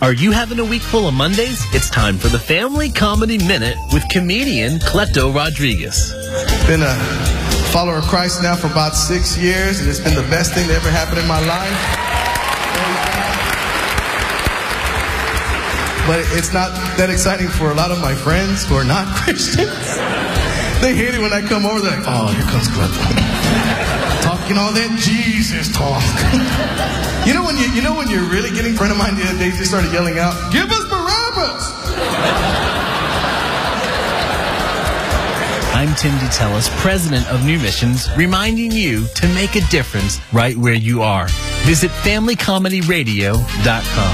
Are you having a week full of Mondays? It's time for the Family Comedy Minute with comedian Cleto Rodriguez. Been a follower of Christ now for about 6 years, and it's been the best thing that ever happened in my life. But it's not that exciting for a lot of my friends who are not Christians. They hate it when I come over. They're like, oh, here comes Cleto. Talking all that Jesus talk. You know when you're really getting, a friend of mine the other day just started yelling out, give us Barabbas! I'm Tim DeTellis, president of New Missions, reminding you to make a difference right where you are. Visit FamilyComedyRadio.com.